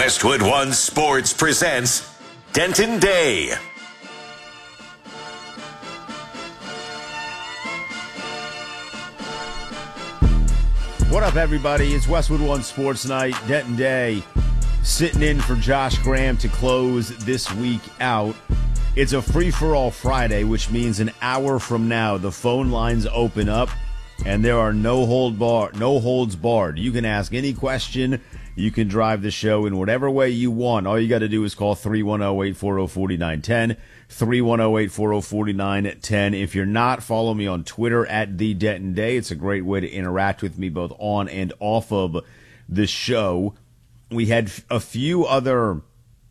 Westwood One Sports presents Denton Day. What up, everybody? It's Westwood One Sports Night. Denton Day sitting in for Josh Graham to close this week out. It's a free-for-all Friday, which means an hour from now the phone lines open up and there are no holds barred. You can ask any question. You can drive the show in whatever way you want. All you got to do is call 310-840-4910, 310-840-4910. If you're not, follow me on Twitter at The Denton Day. It's a great way to interact with me both on and off of the show. We had a few other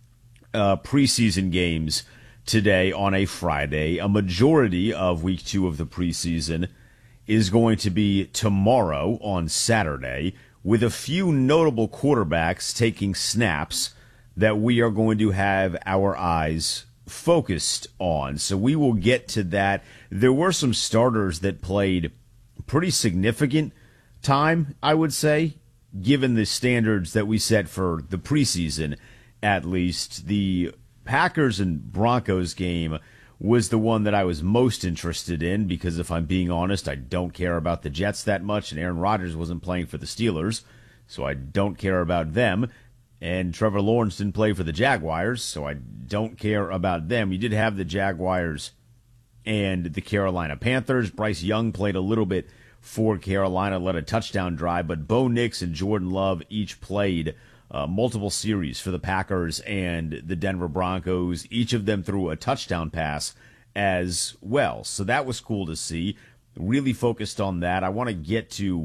preseason games today on a Friday. A majority of week 2 of the preseason is going to be tomorrow on Saturday, with a few notable quarterbacks taking snaps that we are going to have our eyes focused on. So we will get to that. There were some starters that played pretty significant time, I would say, given the standards that we set for the preseason, at least. The Packers and Broncos game was the one that I was most interested in because, if I'm being honest, I don't care about the Jets that much, and Aaron Rodgers wasn't playing for the Steelers, so I don't care about them. And Trevor Lawrence didn't play for the Jaguars, so I don't care about them. You did have the Jaguars and the Carolina Panthers. Bryce Young played a little bit for Carolina, led a touchdown drive, but Bo Nix and Jordan Love each played multiple series for the Packers and the Denver Broncos. Each of them threw a touchdown pass as well. So that was cool to see. Really focused on that. I want to get to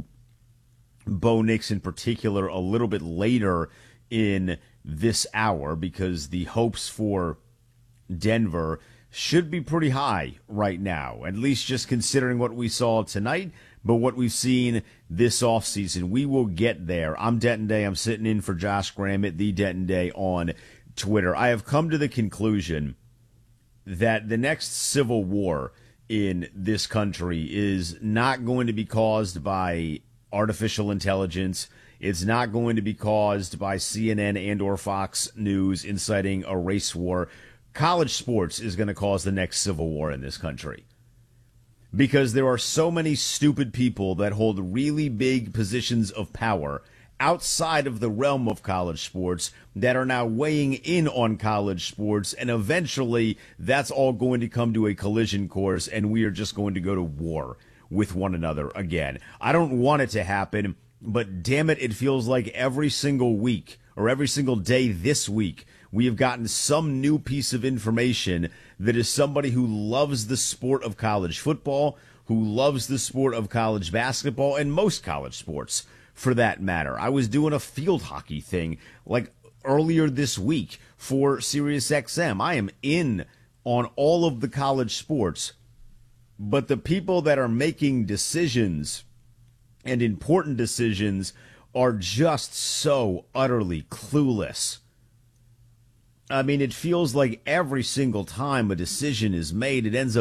Bo Nix in particular a little bit later in this hour because the hopes for Denver should be pretty high right now, at least just considering what we saw tonight, but what we've seen this offseason. We will get there. I'm Denton Day. I'm sitting in for Josh Graham at The Denton Day on Twitter. I have come to the conclusion that the next civil war in this country is not going to be caused by artificial intelligence. It's not going to be caused by CNN and or Fox News inciting a race war. College sports is going to cause the next civil war in this country, because there are so many stupid people that hold really big positions of power outside of the realm of college sports that are now weighing in on college sports, and eventually that's all going to come to a collision course, and we are just going to go to war with one another again. I don't want it to happen, but damn it, it feels like every single week or every single day this week we have gotten some new piece of information that is somebody who loves the sport of college football, who loves the sport of college basketball, and most college sports for that matter. I was doing a field hockey thing like earlier this week for SiriusXM. I am in on all of the college sports, but the people that are making decisions and important decisions are just so utterly clueless. I mean, it feels like every single time a decision is made, it ends up